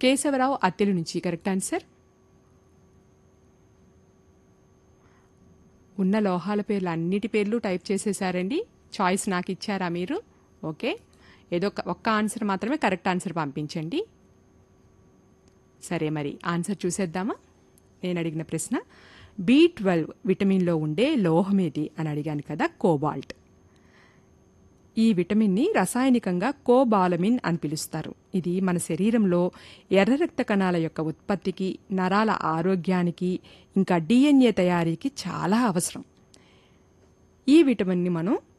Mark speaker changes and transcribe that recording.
Speaker 1: కేశవరావు అత్తెలు నుంచి correct answer. ఉన్న లోహాల పేర్లు అన్నిటి పేర్లు టైప్ చేసేసారండి. చాయిస్ నాకు ఇచ్చారా మీరు? ఓకే, ఏదో ఒక్క ఆన్సర్ మాత్రమే కరెక్ట్ ఆన్సర్ పంపించండి. సరే, మరి ఆన్సర్ చూసేద్దామా? నేను అడిగిన ప్రశ్న B12 విటమిన్లో ఉండే లోహం ఏది అని అడిగాను కదా, కోబాల్ట్. ఈ విటమిన్ని రసాయనికంగా కోబాలమిన్ అని పిలుస్తారు. ఇది మన శరీరంలో ఎర్ర రక్త కణాల యొక్క ఉత్పత్తికి, నరాల ఆరోగ్యానికి, ఇంకా DNA తయారీకి చాలా అవసరం. ఈ విటమిన్ని మనం